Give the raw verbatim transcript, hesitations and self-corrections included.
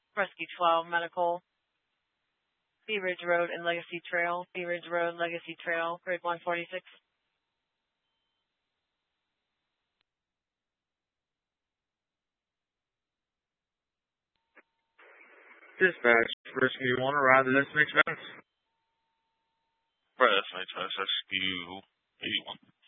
Rescue twelve, medical. Bee Ridge Road and Legacy Trail. Bee Ridge Road, Legacy Trail, grid one forty-six. Dispatch, Rescue one, arrive at S M H Venice. Right, S M H Venice, Rescue eighty-one.